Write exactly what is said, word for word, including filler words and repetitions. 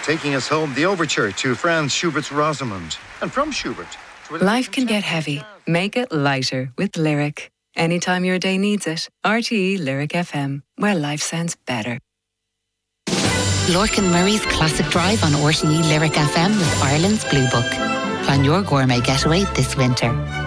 taking us home the overture to Franz Schubert's Rosamund. And from Schubert... Life can get heavy. Make it lighter with Lyric. Anytime your day needs it. R T E Lyric F M, where life sounds better. Lorcan Murray's Classic Drive on R T E Lyric F M with Ireland's Blue Book. Plan your gourmet getaway this winter.